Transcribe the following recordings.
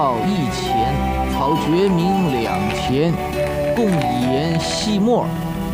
药1钱，草决明2钱，共盐细末。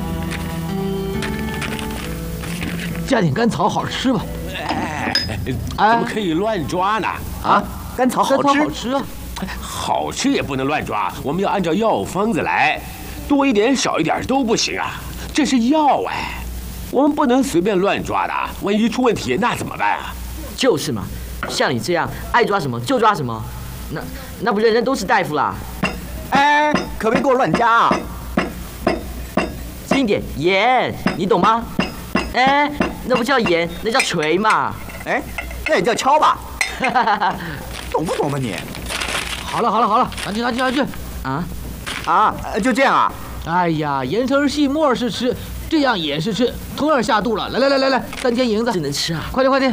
加点甘草好吃吧？ 怎么可以乱抓呢？ 啊，甘草好吃， 好吃啊！ 好吃也不能乱抓，我们要按照药方子来，多一点少一点都不行啊！这是药哎，我们不能随便乱抓的，万一出问题那怎么办啊？ 就是嘛，像你这样爱抓什么就抓什么，那不人人都是大夫啦？ 哎，可别给我乱加啊！ 轻一点，盐，你懂吗？哎，那不叫盐，那叫锤嘛。 哎，那也叫敲吧？懂不懂吧你？ 好了，拿去！ 就这样啊？ 哎呀，盐城细末是吃，这样也是吃，同样下肚了。来，3千银子， 这能吃啊？ 快点！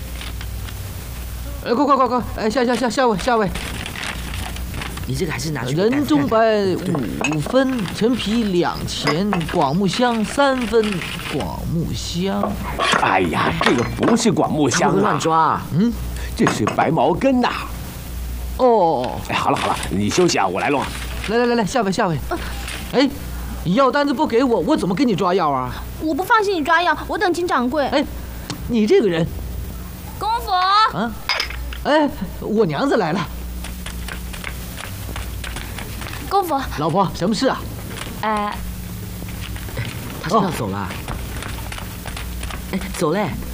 快！哎，下位。 你这个还是拿去人中白5分，陈皮2钱，广木香3分，广木香。 哎呀，这个不是广木香啊， 乱抓啊！ 这是白茅根呐。 哦， 哎，好了，你休息啊，我来弄。 来，下位。哎，你药单子不给我，我怎么给你抓药啊？ 我不放心你抓药，我等金掌柜。 哎，你这个人， 公佛啊，哎，我娘子来了。 公佛， 老婆，什么事啊？ 他是要走了。哎，走嘞。